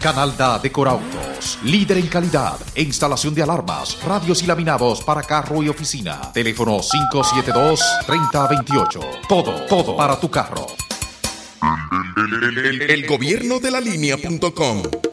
Canalda Decorautos, líder en calidad e instalación de alarmas, radios y laminados para carro y oficina. Teléfono 572-3028. Todo para tu carro. Elgobiernodelalínea.com